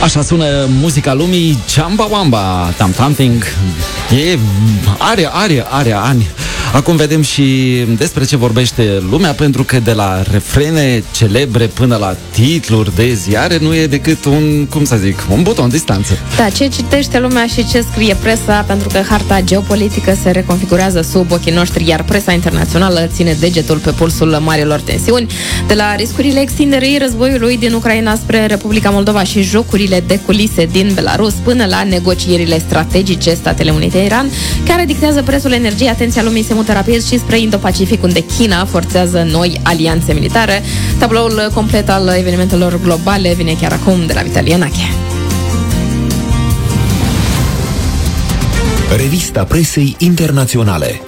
Așa sună muzica lumii, Chamba Wamba, Tam Thumping. Are ani. Acum vedem și despre ce vorbește lumea, pentru că de la refrene celebre până la titluri de ziare nu e decât un buton distanță. Da, ce citește lumea și ce scrie presa, pentru că harta geopolitică se reconfigurează sub ochii noștri, iar presa internațională ține degetul pe pulsul marilor tensiuni, de la riscurile extinderii războiului din Ucraina spre Republica Moldova și jocurile de culise din Belarus, până la negocierile strategice Statele Unite-Iran, care dictează prețul energiei. Atenția lumii se mută rapid și spre Indo-Pacific, unde China forțează noi alianțe militare. Tabloul complet al evenimentelor globale vine chiar acum de la Vitalie Nache. Revista presei internaționale.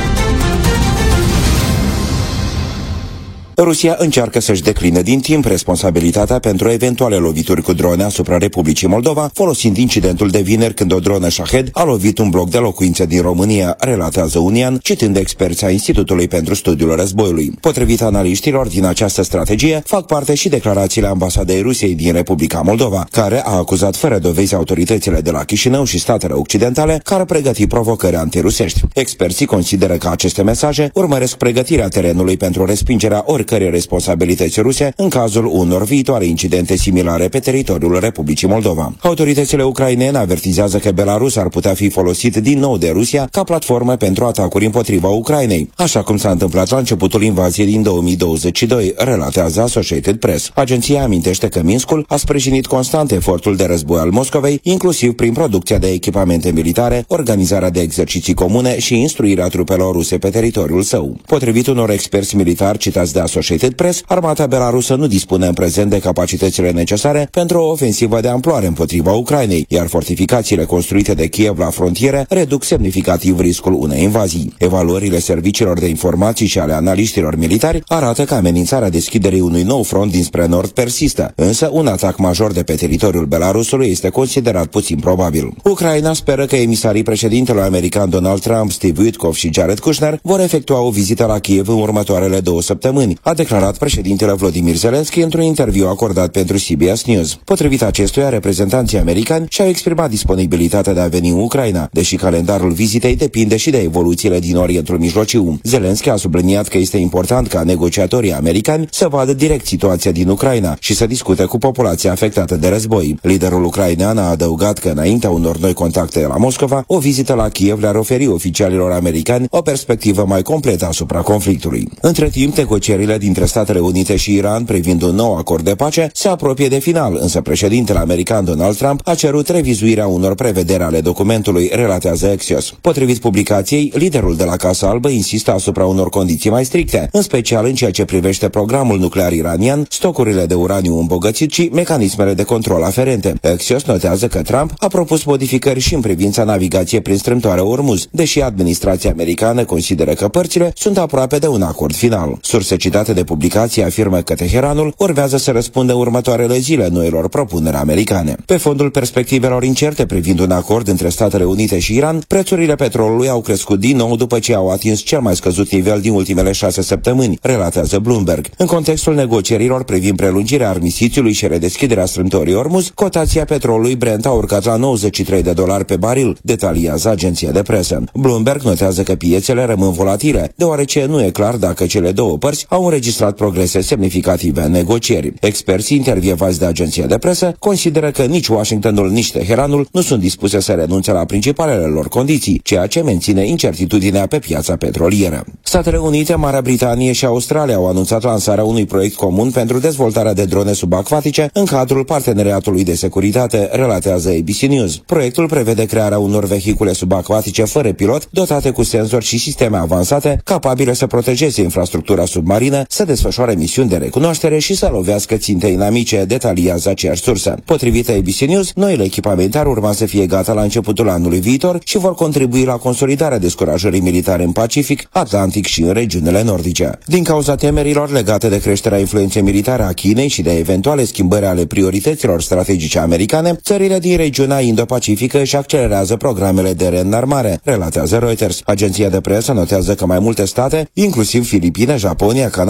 Rusia încearcă să-și decline din timp responsabilitatea pentru eventuale lovituri cu drone asupra Republicii Moldova, folosind incidentul de vineri când o dronă Shahed a lovit un bloc de locuințe din România, relatează Unian, citând experți a Institutului pentru Studiul Războiului. Potrivit analiștilor, din această strategie fac parte și declarațiile ambasadei Rusiei din Republica Moldova, care a acuzat fără dovezi autoritățile de la Chișinău și statele occidentale care ar pregăti provocări antirusești. Experții consideră că aceste mesaje urmăresc pregătirea terenului pentru respingerea oricărei responsabilități ruse în cazul unor viitoare incidente similare pe teritoriul Republicii Moldova. Autoritățile ucrainene avertizează că Belarus ar putea fi folosit din nou de Rusia ca platformă pentru atacuri împotriva Ucrainei, așa cum s-a întâmplat la începutul invaziei din 2022, relatează Associated Press. Agenția amintește că Minskul a sprijinit constant efortul de război al Moscovei, inclusiv prin producția de echipamente militare, organizarea de exerciții comune și instruirea trupelor ruse pe teritoriul său. Potrivit unor experți militari citați de Associated Press, armata belarusă nu dispune în prezent de capacitățile necesare pentru o ofensivă de amploare împotriva Ucrainei, iar fortificațiile construite de Kiev la frontiere reduc semnificativ riscul unei invazii. Evaluările serviciilor de informații și ale analiștilor militari arată că amenințarea deschiderii unui nou front dinspre nord persistă, însă un atac major de pe teritoriul Belarusului este considerat puțin probabil. Ucraina speră că emisarii președintelui american Donald Trump, Steve Witkoff și Jared Kushner vor efectua o vizită la Kiev în următoarele 2 săptămâni, a declarat președintele Volodymyr Zelensky într-un interviu acordat pentru CBS News. Potrivit acestuia, reprezentanții americani și-au exprimat disponibilitatea de a veni în Ucraina, deși calendarul vizitei depinde și de evoluțiile din Orientul Mijlociu. Zelensky a subliniat că este important ca negociatorii americani să vadă direct situația din Ucraina și să discute cu populația afectată de război. Liderul ucrainean a adăugat că înaintea unor noi contacte la Moscova, o vizită la Kiev le-ar oferi oficialilor americani o perspectivă mai completă asupra conflictului. Între timp, negocierile dintre Statele Unite și Iran privind un nou acord de pace se apropie de final, însă președintele american Donald Trump a cerut revizuirea unor prevederi ale documentului, relatează Axios. Potrivit publicației, liderul de la Casa Albă insistă asupra unor condiții mai stricte, în special în ceea ce privește programul nuclear iranian, stocurile de uraniu îmbogățit și mecanismele de control aferente. Axios notează că Trump a propus modificări și în privința navigației prin strâmtoarea Ormuz, deși administrația americană consideră că părțile sunt aproape de un acord final. Surse citate de publicație afirmă că Teheranul urmează să răspundă următoarele zile noilor propuneri americane. Pe fondul perspectivelor incerte privind un acord între Statele Unite și Iran, prețurile petrolului au crescut din nou după ce au atins cel mai scăzut nivel din ultimele 6 săptămâni, relatează Bloomberg. În contextul negocierilor privind prelungirea armistițiului și redeschiderea strâmtorii Ormuz, cotația petrolului Brent a urcat la $93 pe baril, detaliază agenția de presă. Bloomberg notează că piețele rămân volatile, deoarece nu e clar dacă cele două părți au înregistrat progrese semnificative în negocieri. Experții intervievați de agenția de presă consideră că nici Washingtonul, nici Teheranul nu sunt dispuse să renunțe la principalele lor condiții, ceea ce menține incertitudinea pe piața petrolieră. Statele Unite, Marea Britanie și Australia au anunțat lansarea unui proiect comun pentru dezvoltarea de drone subacvatice în cadrul parteneriatului de securitate, relatează ABC News. Proiectul prevede crearea unor vehicule subacvatice fără pilot, dotate cu senzori și sisteme avansate, capabile să protejeze infrastructura submarină, să desfășoare misiuni de recunoaștere și să lovească ținte inamice, detaliază aceeași sursă. Potrivit ABC News, noile echipamente ar urma să fie gata la începutul anului viitor și vor contribui la consolidarea descurajării militare în Pacific, Atlantic și în regiunile nordice. Din cauza temerilor legate de creșterea influenței militare a Chinei și de eventuale schimbări ale priorităților strategice americane, țările din regiunea Indo-Pacifică își accelerează programele de reînarmare, relatează Reuters. Agenția de presă notează că mai multe state, inclusiv Filipine, Japonia, Canada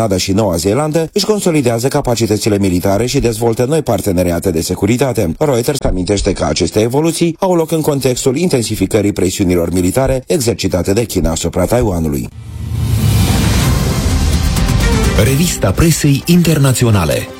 Canada și Noua Zeelandă își consolidează capacitățile militare și dezvoltă noi parteneriate de securitate. Reuters amintește că aceste evoluții au loc în contextul intensificării presiunilor militare exercitate de China asupra Taiwanului. Revista presei internaționale.